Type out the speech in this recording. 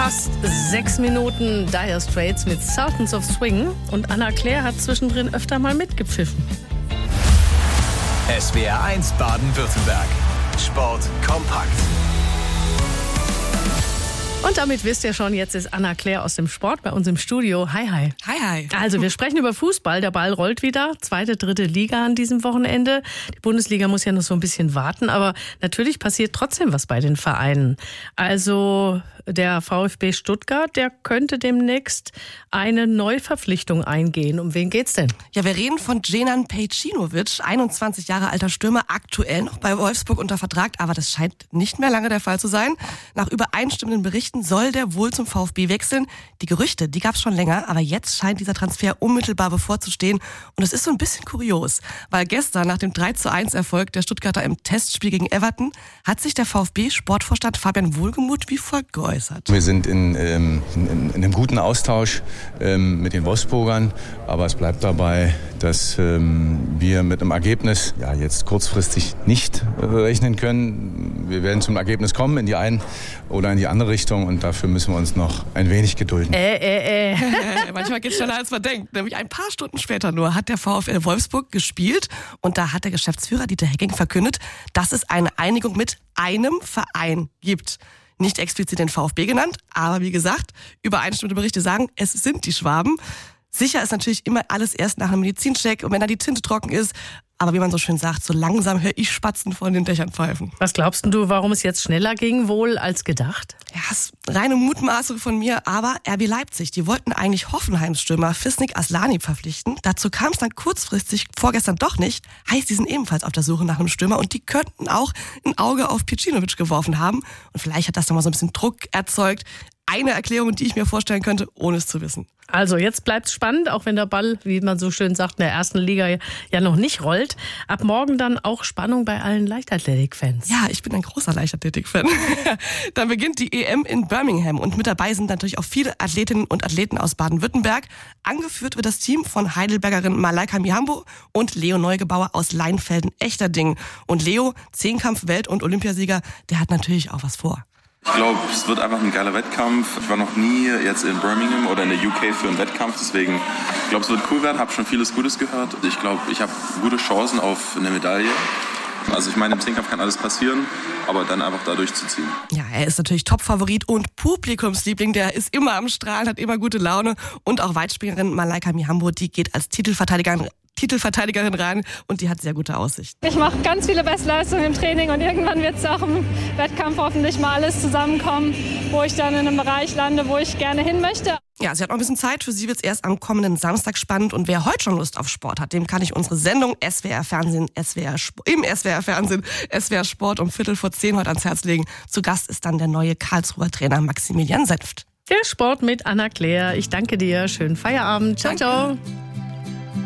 Fast 6 Minuten Dire Straits mit Sultans of Swing. Und Anna Claire hat zwischendrin öfter mal mitgepfiffen. SWR 1 Baden-Württemberg. Sport kompakt. Und damit wisst ihr schon, jetzt ist Anna Claire aus dem Sport bei uns im Studio. Hi, hi. Hi, hi. Also wir sprechen über Fußball. Der Ball rollt wieder. 2., 3. Liga an diesem Wochenende. Die Bundesliga muss ja noch so ein bisschen warten. Aber natürlich passiert trotzdem was bei den Vereinen. Also der VfB Stuttgart, der könnte demnächst eine Neuverpflichtung eingehen. Um wen geht's denn? Ja, wir reden von Dženan Pejcinović, 21 Jahre alter Stürmer, aktuell noch bei Wolfsburg unter Vertrag. Aber das scheint nicht mehr lange der Fall zu sein. Nach übereinstimmenden Berichten soll der wohl zum VfB wechseln. Die Gerüchte, die gab's schon länger, aber jetzt scheint dieser Transfer unmittelbar bevorzustehen. Und es ist so ein bisschen kurios, weil gestern nach dem 3:1-Erfolg der Stuttgarter im Testspiel gegen Everton hat sich der VfB-Sportvorstand Fabian Wohlgemuth wie folgt geäußert. Wir sind in einem guten Austausch mit den Wolfsburgern, aber es bleibt dabei, dass wir mit einem Ergebnis jetzt kurzfristig nicht rechnen können. Wir werden zum Ergebnis kommen in die eine oder in die andere Richtung und dafür müssen wir uns noch ein wenig gedulden. Manchmal geht es schneller, als man denkt. Nämlich ein paar Stunden später nur hat der VfL Wolfsburg gespielt und da hat der Geschäftsführer Dieter Hecking verkündet, dass es eine Einigung mit einem Verein gibt. Nicht explizit den VfB genannt, aber wie gesagt, übereinstimmende Berichte sagen, es sind die Schwaben. Sicher ist natürlich immer alles erst nach einem Medizincheck und wenn da die Tinte trocken ist. Aber wie man so schön sagt, so langsam höre ich Spatzen von den Dächern pfeifen. Was glaubst du, warum es jetzt schneller ging wohl als gedacht? Ja, ist reine Mutmaßung von mir, aber RB Leipzig, die wollten eigentlich Hoffenheims Stürmer Fisnik Aslani verpflichten. Dazu kam es dann kurzfristig vorgestern doch nicht. Heißt, die sind ebenfalls auf der Suche nach einem Stürmer und die könnten auch ein Auge auf Pejcinović geworfen haben. Und vielleicht hat das nochmal so ein bisschen Druck erzeugt. Eine Erklärung, die ich mir vorstellen könnte, ohne es zu wissen. Also jetzt bleibt's spannend, auch wenn der Ball, wie man so schön sagt, in der ersten Liga ja noch nicht rollt. Ab morgen dann auch Spannung bei allen Leichtathletik-Fans. Ja, ich bin ein großer Leichtathletik-Fan. Dann beginnt die EM in Birmingham und mit dabei sind natürlich auch viele Athletinnen und Athleten aus Baden-Württemberg. Angeführt wird das Team von Heidelbergerin Malaika Mihambo und Leo Neugebauer aus Leinfelden-Echterdingen. Und Leo, Zehnkampf-Welt- und Olympiasieger, der hat natürlich auch was vor. Ich glaube, es wird einfach ein geiler Wettkampf. Ich war noch nie jetzt in Birmingham oder in der UK für einen Wettkampf, deswegen ich glaube, es wird cool werden. Habe schon vieles Gutes gehört. Ich glaube, ich habe gute Chancen auf eine Medaille. Also ich meine, im Zehnkampf kann alles passieren, aber dann einfach da durchzuziehen. Ja, er ist natürlich Topfavorit und Publikumsliebling. Der ist immer am Strahlen, hat immer gute Laune. Und auch Weitspringerin Malaika Mihambo, die geht als Titelverteidigerin rein und die hat sehr gute Aussicht. Ich mache ganz viele Bestleistungen im Training und irgendwann wird es auch im Wettkampf hoffentlich mal alles zusammenkommen, wo ich dann in einem Bereich lande, wo ich gerne hin möchte. Ja, sie hat noch ein bisschen Zeit. Für sie wird es erst am kommenden Samstag spannend. Und wer heute schon Lust auf Sport hat, dem kann ich unsere Sendung SWR Fernsehen, SWR Sport um 9:15 heute ans Herz legen. Zu Gast ist dann der neue Karlsruher Trainer Maximilian Senft. Der Sport mit Anna Claire. Ich danke dir. Schönen Feierabend. Ciao, ciao.